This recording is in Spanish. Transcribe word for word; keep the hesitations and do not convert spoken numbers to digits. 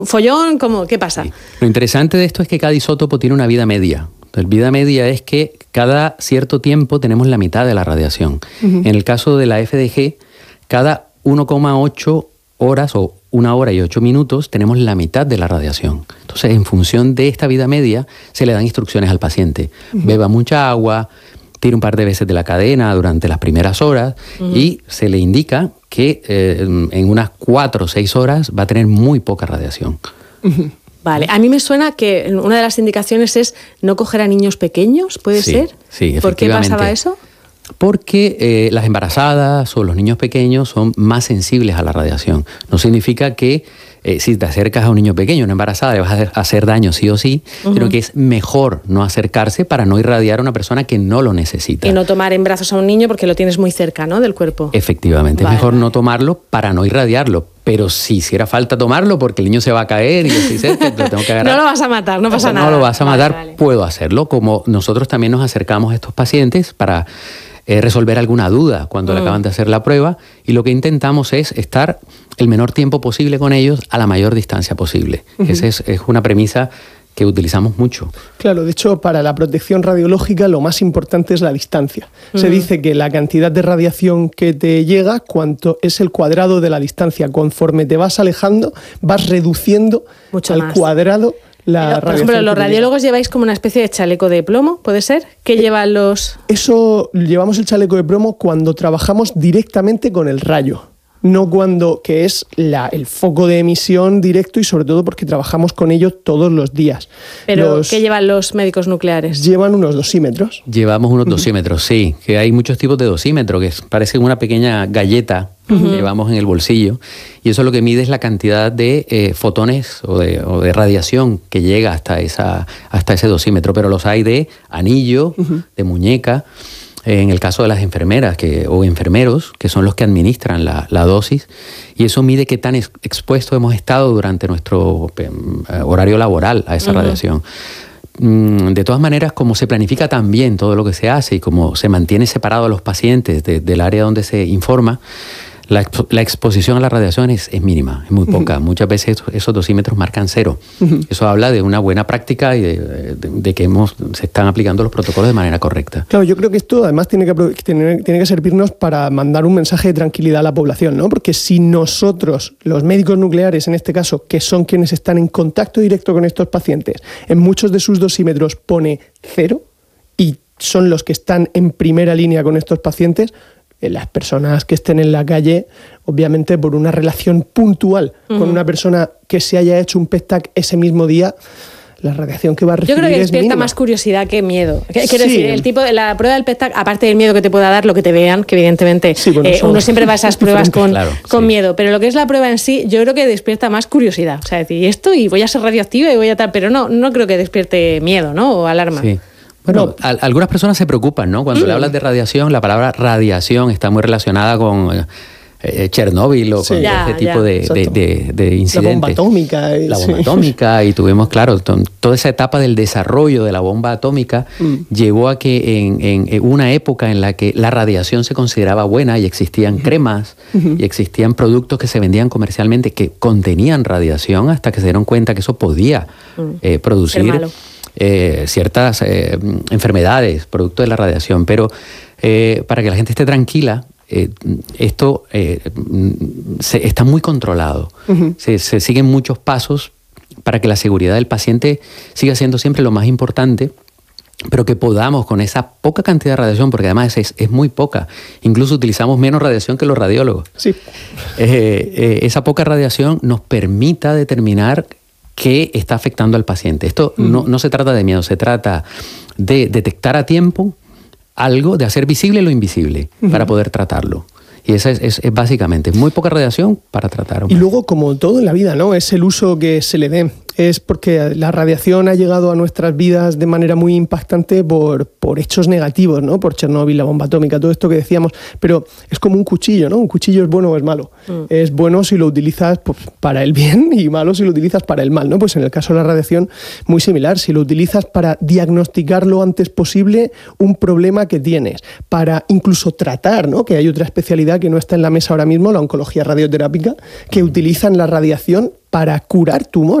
follón, ¿cómo? ¿Qué pasa? Sí. Lo interesante de esto es que cada isótopo tiene una vida media. La vida media es que cada cierto tiempo tenemos la mitad de la radiación. Uh-huh. En el caso de la F D G, cada uno coma ocho horas o una hora y ocho minutos tenemos la mitad de la radiación. Entonces, en función de esta vida media, se le dan instrucciones al paciente. Uh-huh. Beba mucha agua, tire un par de veces de la cadena durante las primeras horas uh-huh. y se le indica que eh, en unas cuatro o seis horas va a tener muy poca radiación. Uh-huh. Vale, a mí me suena que una de las indicaciones es no coger a niños pequeños, ¿puede sí, ser? Sí, efectivamente. ¿Por qué pasaba eso? Porque eh, las embarazadas o los niños pequeños son más sensibles a la radiación. No significa que eh, si te acercas a un niño pequeño, una embarazada, le vas a hacer daño sí o sí, uh-huh. sino que es mejor no acercarse para no irradiar a una persona que no lo necesita. Y no tomar en brazos a un niño porque lo tienes muy cerca, ¿no?, del cuerpo. Efectivamente, vale, es mejor vale. no tomarlo para no irradiarlo. Pero si hiciera falta tomarlo porque el niño se va a caer y yo estoy cerca, lo tengo que agarrar. No lo vas a matar, no pasa o sea, nada. No lo vas a matar, vale, vale. puedo hacerlo. Como nosotros también nos acercamos a estos pacientes para eh, resolver alguna duda cuando mm. le acaban de hacer la prueba, y lo que intentamos es estar el menor tiempo posible con ellos a la mayor distancia posible. Uh-huh. Esa es, es una premisa que utilizamos mucho. Claro, de hecho, para la protección radiológica lo más importante es la distancia. Uh-huh. Se dice que la cantidad de radiación que te llega, cuanto es el cuadrado de la distancia. Conforme te vas alejando, vas reduciendo mucho al más. cuadrado la Pero, radiación. por ejemplo, los radiólogos lleváis como una especie de chaleco de plomo, ¿puede ser? ¿Qué eh, llevan los...? Eso, llevamos el chaleco de plomo cuando trabajamos directamente con el rayo. No cuando, que es la, el foco de emisión directo, y sobre todo porque trabajamos con ellos todos los días. ¿Pero los, qué llevan los médicos nucleares? Llevan unos dosímetros. Llevamos unos dosímetros, sí, que hay muchos tipos de dosímetro, que parecen una pequeña galleta que uh-huh. llevamos en el bolsillo, y eso lo que mide es la cantidad de eh, fotones o de, o de radiación que llega hasta, esa, hasta ese dosímetro, pero los hay de anillo, uh-huh. de muñeca. En el caso de las enfermeras que, o enfermeros, que son los que administran la, la dosis, y eso mide qué tan ex, expuestos hemos estado durante nuestro eh, horario laboral a esa uh-huh. radiación. Mm, de todas maneras, como se planifica tan bien todo lo que se hace y como se mantiene separado a los pacientes de, del área donde se informa, la, la exposición a la radiación es, es mínima, es muy poca. Uh-huh. Muchas veces esos, esos dosímetros marcan cero. Uh-huh. Eso habla de una buena práctica y de, de, de que hemos, se están aplicando los protocolos de manera correcta. Claro, yo creo que esto además tiene que, tiene, tiene que servirnos para mandar un mensaje de tranquilidad a la población, ¿no? Porque si nosotros, los médicos nucleares en este caso, que son quienes están en contacto directo con estos pacientes, en muchos de sus dosímetros pone cero y son los que están en primera línea con estos pacientes, las personas que estén en la calle, obviamente por una relación puntual uh-huh. con una persona que se haya hecho un P E T A C ese mismo día, la radiación que va a recibir Yo creo que es despierta mínima. más curiosidad que miedo. Quiero sí. decir, el tipo de la prueba del P E T A C, aparte del miedo que te pueda dar, lo que te vean, que evidentemente sí, bueno, eh, uno siempre va a esas pruebas con, claro, con sí. miedo, pero lo que es la prueba en sí, yo creo que despierta más curiosidad. O sea, decir, esto y voy a ser radioactiva y voy a tal, pero no, no creo que despierte miedo, ¿no? O alarma. Sí. Bueno, no. a, algunas personas se preocupan, ¿no? Cuando mm. le hablas de radiación, la palabra radiación está muy relacionada con eh, Chernóbil o sí, con ya, este tipo ya. De, de, de, de incidentes. La bomba atómica. La bomba sí. atómica, y tuvimos, claro, t- toda esa etapa del desarrollo de la bomba atómica mm. llevó a que en, en una época en la que la radiación se consideraba buena y existían mm. cremas mm-hmm. y existían productos que se vendían comercialmente que contenían radiación, hasta que se dieron cuenta que eso podía mm. eh, producir Eh, ciertas eh, enfermedades producto de la radiación, pero eh, para que la gente esté tranquila, eh, esto eh, se, está muy controlado. Uh-huh. Se, se siguen muchos pasos para que la seguridad del paciente siga siendo siempre lo más importante, pero que podamos con esa poca cantidad de radiación, porque además es, es muy poca, incluso utilizamos menos radiación que los radiólogos. Sí. Eh, eh, esa poca radiación nos permita determinar que está afectando al paciente. Esto uh-huh. no, no se trata de miedo, se trata de detectar a tiempo algo, de hacer visible lo invisible uh-huh. para poder tratarlo. Y esa es, es, es básicamente muy poca radiación para tratar. Y luego, como todo en la vida, ¿no? Es el uso que se le dé. es porque la radiación ha llegado a nuestras vidas de manera muy impactante por, por hechos negativos, ¿no? Por Chernóbil, la bomba atómica, todo esto que decíamos, pero es como un cuchillo, ¿no? Un cuchillo es bueno o es malo. Mm. Es bueno si lo utilizas pues, para el bien y malo si lo utilizas para el mal, ¿no? Pues en el caso de la radiación, muy similar. Si lo utilizas para diagnosticar lo antes posible un problema que tienes, para incluso tratar, ¿no? Que hay otra especialidad que no está en la mesa ahora mismo, la oncología radioterápica, que utilizan la radiación para curar tumores.